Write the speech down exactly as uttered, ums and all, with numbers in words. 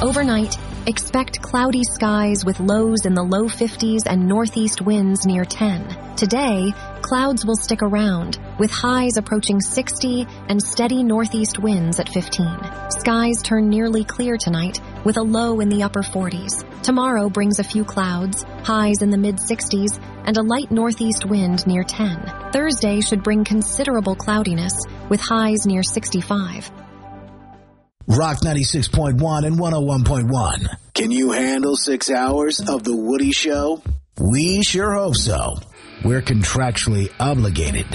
Overnight, expect cloudy skies with lows in the low fifties and northeast winds near ten. Today, clouds will stick around, with highs approaching sixty and steady northeast winds at fifteen. Skies turn nearly clear tonight, with a low in the upper forties. Tomorrow brings a few clouds, highs in the mid-sixties, and a light northeast wind near ten. Thursday should bring considerable cloudiness, with highs near sixty-five. Rock ninety-six point one and one oh one point one. Can you handle six hours of The Woody Show? We sure hope so. We're contractually obligated.